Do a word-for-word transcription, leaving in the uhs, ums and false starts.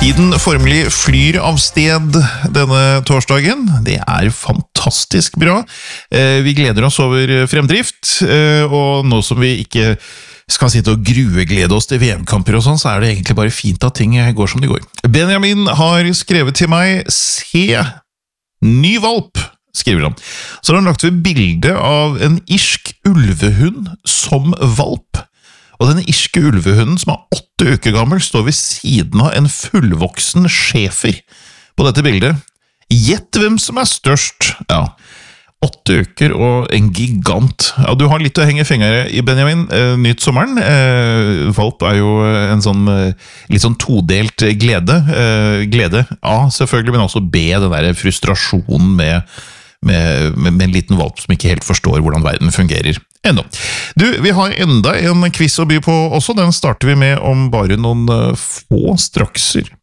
Tiden formelig flyr av sted denne torsdagen. Det er fantastisk bra. Vi gleder oss over fremdrift, og nå som vi ikke skal sitte og grueglede oss til V M-kamper og sånn, så er det egentlig bare fint at ting går som de går. Benjamin har skrevet til meg, se, ny valp, skriver han. Så har han lagt ved bilde av en irsk ulvehund som valp. Og denne irske ulvehunden, som er åtte uker gammel, står ved siden av en fullvoksen schæfer på dette bildet. Gjett hvem som er størst. Ja, åtte uker og en gigant. Ja, du har litt å henge fingre i, Benjamin. Eh, nytt sommeren. Eh, valp er jo en sånn litt sånn todelt glede. Eh, glede A, selvfølgelig, men også B, den der frustrasjonen med, med, med, med en liten valp som ikke helt forstår hvordan verden fungerer. Enda. Du, vi har enda en quiz å by på også. Den starter vi med om bare noen få strakser.